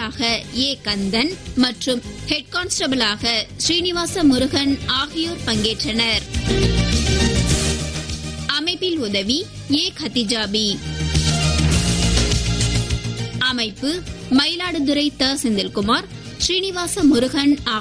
கான்ஸ்டபிளாக ஏ கந்தன் மற்றும் ஹெட் கான்ஸ்டபிளாக ஸ்ரீனிவாச முருகன் ஆகியோர் பங்கேற்றனர். அமைப்பில் உதவி ஏ கத்திஜாபி. அமைப்பு மயிலாடுதுறை த. செந்தில்குமார், ஸ்ரீனிவாச முருகன்